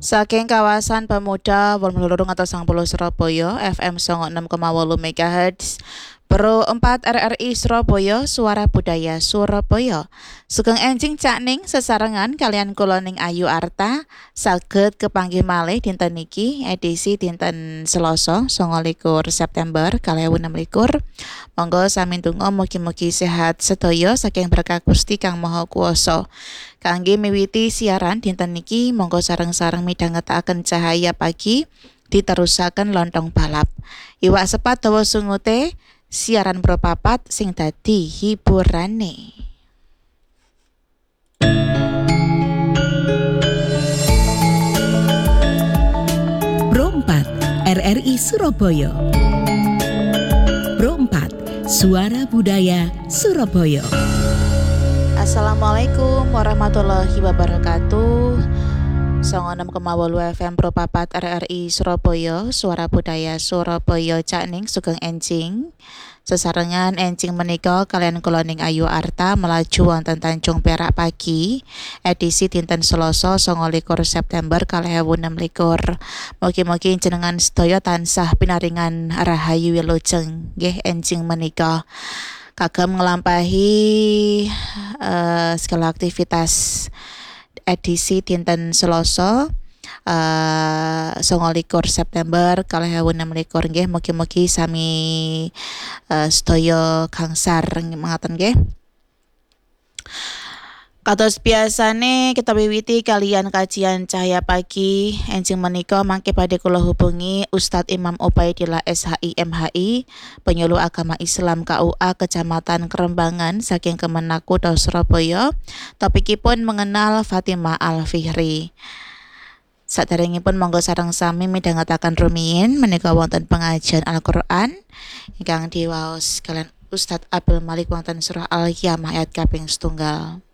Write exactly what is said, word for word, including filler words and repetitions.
Saking kawasan Pemuda Wolmulurung atau Sang Puluh Surabaya F M songo enam koma wolu megahertz Pro empat R R I Surabaya Suara Budaya Surabaya Sugeng enjing cakning sesarengan kalian kuloning Ayu Arta saged kepanggih malih dinten niki edisi dinten Selasa songo likur September kalih ewu enem likur. Monggo sami ndonga mugi-mugi sehat sedaya saking berkah Gusti Kang Maha Kuwasa. Kangge miwiti siaran dinten niki monggo sareng-sareng midhangetaken cahaya pagi diterusaken lontong balap. Iwak sepat dawa sungute siaran propapat sing dadi hiburane. Pro empat R R I Surabaya. Pro empat Suara Budaya Surabaya. Assalamualaikum warahmatullahi wabarakatuh. Songo enam koma wolu F M Pro papat R R I Surabaya Suara Budaya Surabaya cakning sugeng enjing sesarengan enjing menika kalian kuloning Ayu Arta melaju wonten Tanjung Perak pagi edisi dinten Selasa songo likur September kalih ewu enem likur. Mugi-mugi jenengan sedaya tansah pinaringan rahayu wilujeng nggih enjing menika kagem nglampahi uh, segala aktivitas edisi dinten Selasa uh, songo likur September kalih ewu enem likur nggih. Mugi-mugi sami uh, sedaya gangsar mangaten nggih. Kados biasane kita wiwiti kalian kajian cahaya pagi enjing menika mangke badhe kula hubungi Ustadz Imam Ubaidillah S H I M H I penyuluh agama Islam K U A Kecamatan Kerembangan saking Kemenaku Daus Surabaya. Topikipun mengenal Fatimah Al-Fihri. Saderengipun monggo sareng sami midhangetaken rumiyin menika wonten pengajian Al-Qur'an ingkang diwaos kalian Ustadz Abdul Malik wonten surah Al-Qiyamah ayat kaping setunggal.